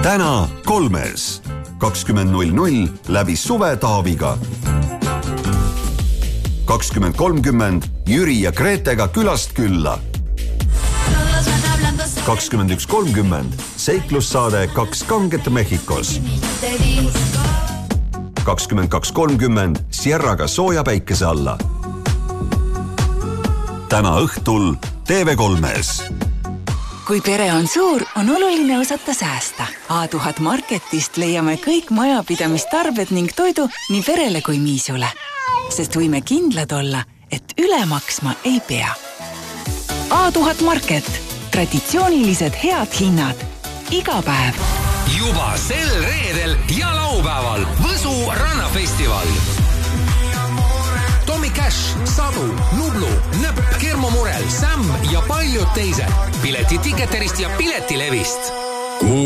Täna 3. 20.00 läbi Suve Taaviga. 20.30 Jüri ja Gretega külast külla. 21.30 seiklussaade Kaks kanget Mehhikos. 22.30 Sierraga sooja päikese alla. Täna õhtul TV3-s. Kui pere on suur, on oluline osata säästa. A1000 Marketist leiame kõik majapidamistarbed ning toidu nii perele kui miisule. Sest võime kindlad olla, et üle maksma ei pea. A1000 Market. Traditsioonilised head hinnad. Iga päev. Juba sel reedel ja laupäeval Võsu rannafestival. Tommy Cash, Sadu, Nublu, Nõpp, Kermo Murel, Sam ja paljud teised. Pileti Ticketerist ja Piletilevist.